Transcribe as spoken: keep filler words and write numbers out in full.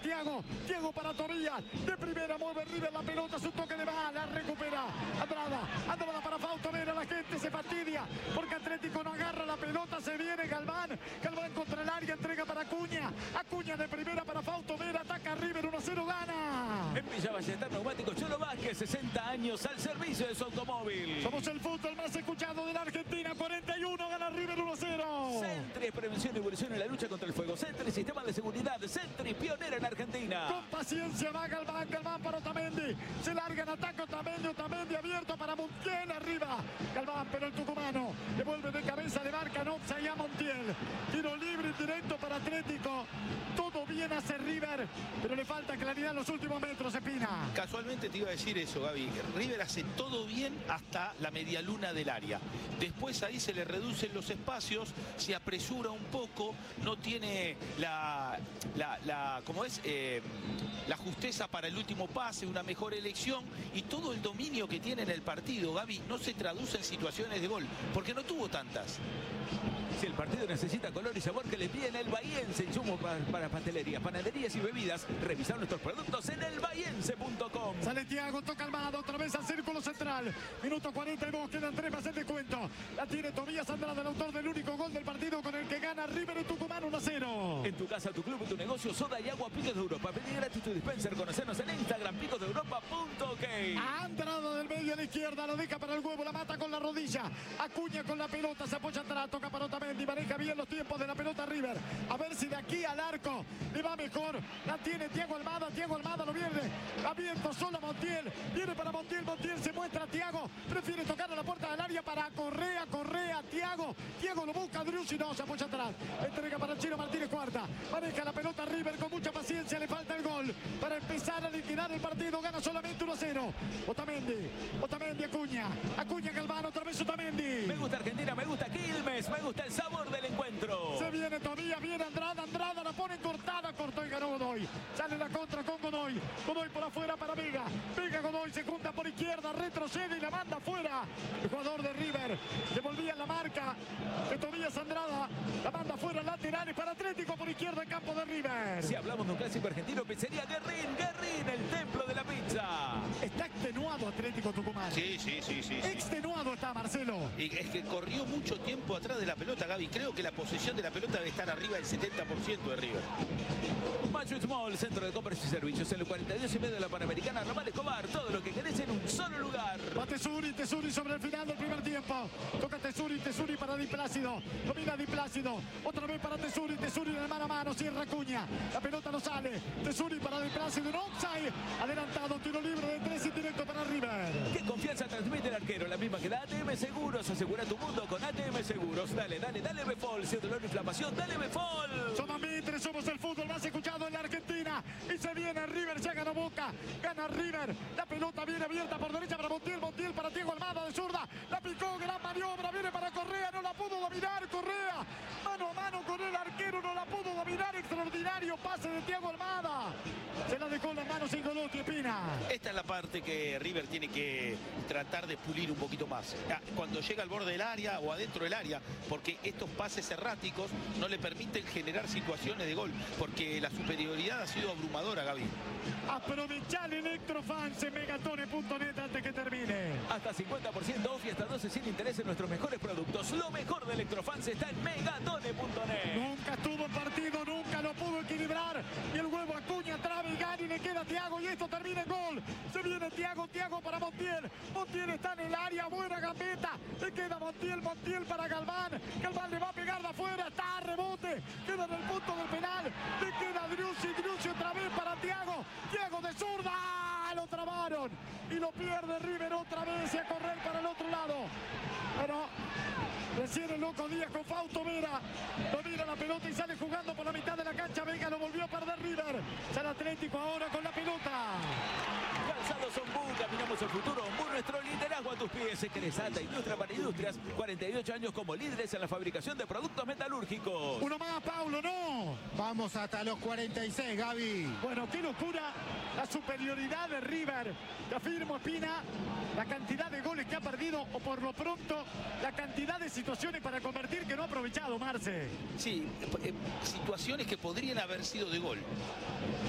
Thiago. Thiago para Tobías. De primera mueve River la pelota. Su toque de bala. Recupera Andrada. Andrada para Fausto Vera. La gente se fastidia porque Atlético no agarra la pelota. Se viene Galván. Galván contra el área. Entrega para Acuña. Acuña de primera para Fausto Vera. Ataca River. uno a cero gana. En Villa Ballester Neumáticos Cholo Vázquez. sesenta años al servicio de su automóvil. Somos el fútbol más escuchado de la Argentina. cuarenta y uno. Gana River uno a cero. Sentry, prevención y evolución en la lucha contra el fuego. Sentry, sistema de seguridad. Sentry, pionera en Argentina. Con paciencia va Galván. Galván para Otamendi. Se larga en ataque Otamendi. Otamendi abierto para Montiel. Arriba Galván, pero el tucumano devuelve de cabeza, de marca Nopsa y a Montiel. Tiro libre directo para Atlético. Todo bien hace River, pero le falta claridad en los últimos metros, Espina. Casualmente te iba a decir eso, Gaby. River hace todo bien hasta la medialuna del área. Después ahí se le reducen los espacios, se apresura un poco, no tiene la, la, la ¿cómo es? Eh, la justeza para el último pase, una mejor elección y todo el dominio que tiene en el partido, Gaby, no se traduce en situaciones de gol, porque no tuvo tantas. Si el partido necesita color y sabor, que le piden el Bahiense, insumos para, para pastelerías, panaderías y bebidas. Revisar nuestros productos en el bahiense punto com. Sale Thiago, toca Almada, otra vez al círculo central. Minuto cuarenta y dos, quedan tres más el descuento. La tiene Tobías Andrada, el autor del único gol del partido con el que gana River y Tucumán uno a cero. En tu casa, tu club, tu negocio, soda y agua Picos de Europa. Pedí gratis tu dispenser, conocernos en Instagram, picos de europa punto ok. Andrada del medio a la izquierda, lo deja para el huevo, la mata con la rodilla. Acuña con la pelota, se apoya atrás, toca para Otamendi. Maneja bien los tiempos de la pelota River. A ver si de aquí al arco le va mejor. La tiene Thiago Almada. Thiago Almada lo viene. Abierto solo a Montiel. Viene para Montiel. Montiel se muestra a Thiago. Prefiere tocar a la puerta del área para Correa. Correa. Thiago. Thiago lo busca. Driussi no. Se apoya atrás. Entrega para el Chino Martínez Cuarta. Maneja la pelota River con mucha paciencia. Le falta el gol para empezar a liquidar el partido. Gana solamente uno a cero. Otamendi. Otamendi Acuña. Acuña Galván. Otra vez Otamendi. Me gusta Argentina. Me gusta Quilmes. Me gusta el sabor del encuentro. Se viene Tobías, viene Andrada, Andrada la pone cortada, cortó y ganó Godoy. Sale la contra con Godoy. Godoy por afuera para Vega. Vega Godoy se junta por izquierda, retrocede y la manda afuera. El jugador de River devolvía la marca de Tobías Andrada. La manda afuera, laterales para Atlético por izquierda, el campo de River. Si hablamos de un clásico argentino, pizzería Guerrín, Guerrín, el templo de la pizza. Está extenuado Atlético Tucumán. Sí, sí, sí, sí. Extenuado está Marcelo. Y es que corrió mucho tiempo atrás de la pelota, Gaby. Creo que la posesión de la pelota debe estar arriba del setenta por ciento de River. Macho Small, centro de compras y servicios en el cuarenta y dos y medio de la Panamericana, Román Escobar. Todo lo que querés en un solo lugar. Va Tesuri, Tesuri sobre el final del primer tiempo. Toca Tesuri, Tesuri para Di Plácido. Domina Di Plácido. Otra vez para Tesuri, Tesuri en el mano a mano. Cierra Acuña. La pelota no sale. Tesuri para Di Plácido. No offside. Adelantado, tiro libre de tres y directo para River. ¿Qué confianza transmite el arquero? La misma que da A T M Seguros. Asegura tu mundo con A T M Seguros. Dale, dale, dale Befol. Si es dolor o inflamación, dale Befol. Somos Mitre, somos el fútbol más escuchado en la Argentina. Y se viene River, ya ganó Boca. Gana River. La pelota viene abierta por derecha para Montiel. Montiel para Thiago Almada de zurda. La picó, gran maniobra. Viene para Correa. No la pudo dominar Correa. Mano a mano con el arquero. No la pudo dominar. Extraordinario pase de Thiago Almada. Se la dejó en las manos sin Golotti, Espina. Esta es la parte que River tiene que tratar de pulir un poquito más. Cuando llega al borde del área o adentro del área, porque estos pases erráticos no le permiten generar situaciones de gol, porque la superioridad ha sido abrumadora, Gaby. Aprovechar Electrofans en megatone punto net antes que termine. Hasta cincuenta por ciento off y hasta doce sin interés en nuestros mejores productos. Lo mejor de Electrofans está en megatone punto net. Nunca estuvo en partido, nunca lo pudo equilibrar. Y el huevo Acuña, traba y gana y le queda a Thiago y esto termina en gol. Se viene Thiago, Thiago para Montiel. Montiel está en el área, buena gambeta. Le queda Montiel, Montiel para Galván. Galván le va a pegar de afuera, está a rebote. Queda en el punto del penal. Le queda Driussi, Driussi otra vez para Thiago. Thiago de zurda, lo trabaron. Y lo pierde River otra vez y a correr para el otro lado. Pero recién el loco Díaz con Fausto Vera. Domina la pelota y sale jugando por la mitad de la cancha. Vega lo volvió a perder River. Sale Atlético ahora con la pelota. Calzados Ombú, caminamos el futuro. Ombú, nuestro liderazgo a tus pies. Cresata, Industria para Industrias. cuarenta y ocho años como líderes en la fabricación de productos metalúrgicos. Uno más, Paulo, no. Vamos hasta los cuarenta y seis, Gaby. Bueno, qué locura la superioridad de River. Te afirmo, Espina, la cantidad de goles que ha perdido o por lo pronto la cantidad de situaciones para convertir que no ha aprovechado, Marce. Sí, eh, situaciones que podrían haber sido de gol.